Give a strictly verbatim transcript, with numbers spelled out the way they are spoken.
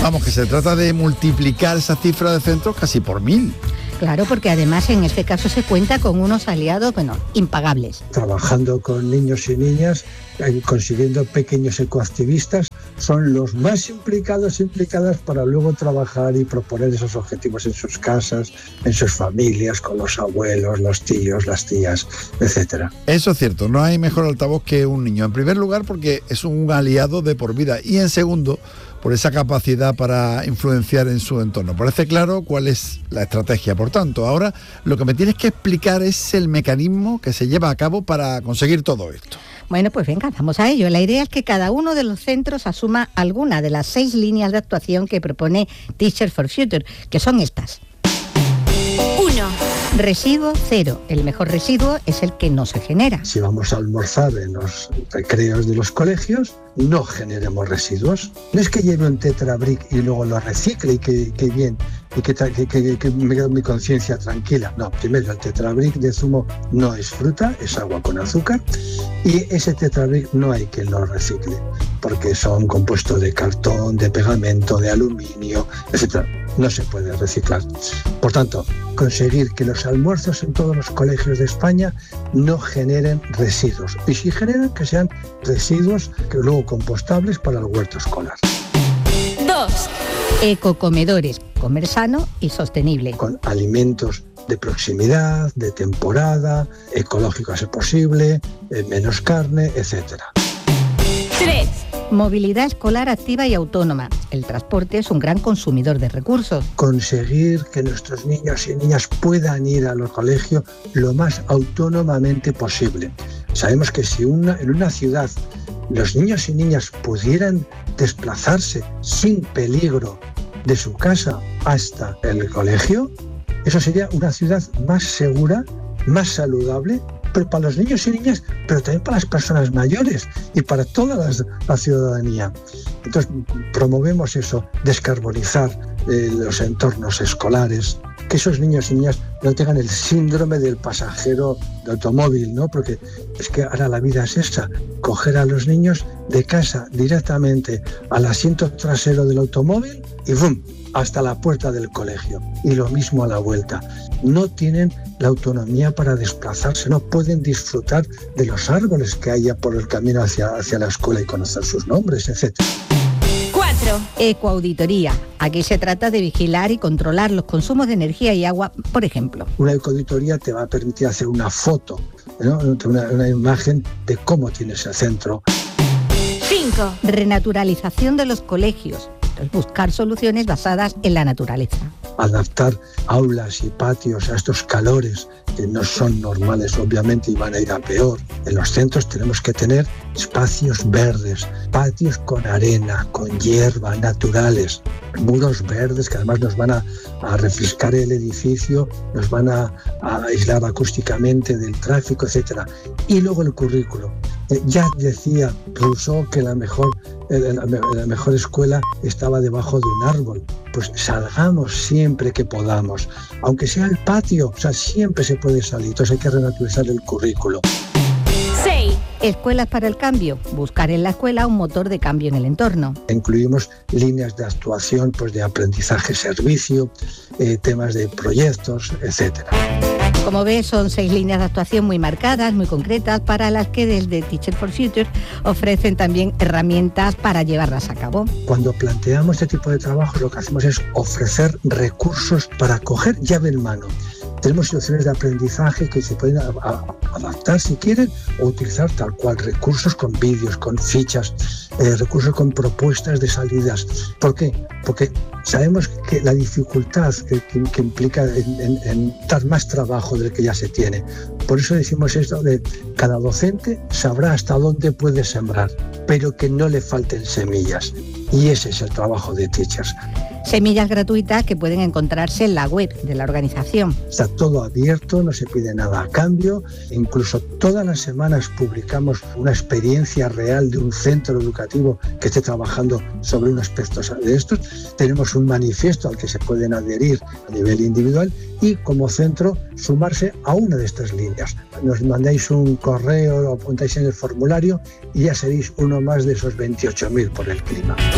Vamos, que se trata de multiplicar esa cifra de centros casi por mil. Claro, porque además en este caso se cuenta con unos aliados, bueno, impagables. Trabajando con niños y niñas, eh, consiguiendo pequeños ecoactivistas, son los más implicados e implicadas para luego trabajar y proponer esos objetivos en sus casas, en sus familias, con los abuelos, los tíos, las tías, etcétera. Eso es cierto, no hay mejor altavoz que un niño. En primer lugar, porque es un aliado de por vida. Y en segundo, por esa capacidad para influenciar en su entorno. Parece claro cuál es la estrategia. Por tanto, ahora lo que me tienes que explicar es el mecanismo que se lleva a cabo para conseguir todo esto. Bueno, pues venga, vamos a ello. La idea es que cada uno de los centros asuma alguna de las seis líneas de actuación que propone Teachers for Future, que son estas. uno. Residuo cero. El mejor residuo es el que no se genera. Si vamos a almorzar en los recreos de los colegios, no generemos residuos. No es que lleve un tetrabric y luego lo recicle y que, que bien, y que, que, que, que me quede mi conciencia tranquila. No, primero, el tetrabric de zumo no es fruta, es agua con azúcar, y ese tetrabric no hay que lo recicle, porque son compuestos de cartón, de pegamento, de aluminio, etcétera. No se puede reciclar. Por tanto, conseguir que los almuerzos en todos los colegios de España no generen residuos. Y si generan, que sean residuos que luego compostables para el huerto escolar. dos. Ecocomedores. Comer sano y sostenible. Con alimentos de proximidad, de temporada, ecológico a ser posible, eh, menos carne, etcétera. tres. Movilidad escolar activa y autónoma. El transporte es un gran consumidor de recursos. Conseguir que nuestros niños y niñas puedan ir al colegio lo más autónomamente posible. Sabemos que si una, en una ciudad los niños y niñas pudieran desplazarse sin peligro de su casa hasta el colegio, eso sería una ciudad más segura, más saludable, pero para los niños y niñas, pero también para las personas mayores y para toda las, la ciudadanía. Entonces, promovemos eso, descarbonizar eh, los entornos escolares, que esos niños y niñas no tengan el síndrome del pasajero de automóvil, ¿no? Porque es que ahora la vida es esa, coger a los niños de casa directamente al asiento trasero del automóvil y ¡bum!, hasta la puerta del colegio. Y lo mismo a la vuelta. No tienen la autonomía para desplazarse, no pueden disfrutar de los árboles que haya por el camino hacia, hacia la escuela y conocer sus nombres, etcétera. cuatro. Ecoauditoría. Aquí se trata de vigilar y controlar los consumos de energía y agua, por ejemplo. Una ecoauditoría te va a permitir hacer una foto, ¿no? una, una imagen de cómo tienes el centro. cinco. Renaturalización de los colegios. Entonces, buscar soluciones basadas en la naturaleza. Adaptar aulas y patios a estos calores que no son normales, obviamente, y van a ir a peor. En los centros tenemos que tener espacios verdes, patios con arena, con hierba, naturales, muros verdes que además nos van a, a refrescar el edificio, nos van a, a aislar acústicamente del tráfico, etcétera. Y luego el currículo. Eh, ya decía Rousseau que la mejor, eh, la, la mejor escuela estaba debajo de un árbol. Pues salgamos siempre que podamos, aunque sea el patio, o sea, siempre se puede salir, entonces hay que renaturalizar el currículo. seis. Escuelas para el cambio. Buscar en la escuela un motor de cambio en el entorno. Incluimos líneas de actuación, pues de aprendizaje-servicio, eh, temas de proyectos, etcétera. Como ves, son seis líneas de actuación muy marcadas, muy concretas, para las que desde Teachers for Future ofrecen también herramientas para llevarlas a cabo. Cuando planteamos este tipo de trabajos, lo que hacemos es ofrecer recursos para coger llave en mano. Tenemos soluciones de aprendizaje que se pueden a, a, adaptar si quieren o utilizar tal cual, recursos con vídeos, con fichas, eh, recursos con propuestas de salidas. ¿Por qué? Porque sabemos que la dificultad que, que, que implica en, en, en dar más trabajo del que ya se tiene. Por eso decimos esto de cada docente sabrá hasta dónde puede sembrar, pero que no le falten semillas. Y ese es el trabajo de Teachers. Semillas gratuitas que pueden encontrarse en la web de la organización. Está todo abierto, no se pide nada a cambio. Incluso todas las semanas publicamos una experiencia real de un centro educativo que esté trabajando sobre un aspecto de estos. Tenemos un manifiesto al que se pueden adherir a nivel individual y como centro sumarse a una de estas líneas. Nos mandáis un correo, lo apuntáis en el formulario y ya seréis uno más de esos veintiocho mil por el clima.